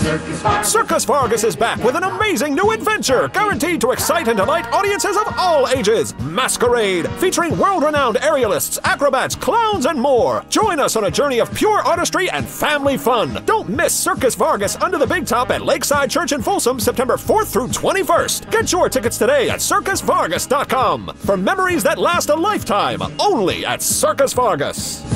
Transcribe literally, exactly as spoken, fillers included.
Circus Vargas. Circus Vargas is back with an amazing new adventure, guaranteed to excite and delight audiences of all ages. Masquerade, featuring world-renowned aerialists, acrobats, clowns, and more. Join us on a journey of pure artistry and family fun. Don't miss Circus Vargas Under the Big Top at Lakeside Church in Folsom, September fourth through twenty-first. Get your tickets today at circus vargas dot com. For memories that last a lifetime, only at Circus Vargas.